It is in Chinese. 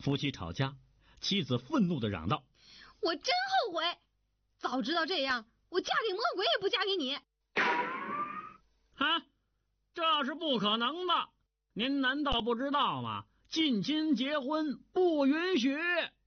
夫妻吵架，妻子愤怒地嚷道：“ 我真后悔，早知道这样，我嫁给魔鬼也不嫁给你。” 啊，这是不可能的！您难道不知道吗？近亲结婚不允许。